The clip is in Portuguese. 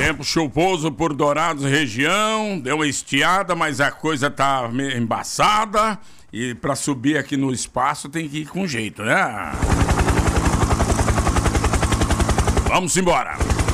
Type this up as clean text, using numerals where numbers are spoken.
Tempo chuvoso por Dourados região, deu uma estiada, mas a coisa tá meio embaçada e para subir aqui no espaço tem que ir com jeito, né? Vamos embora.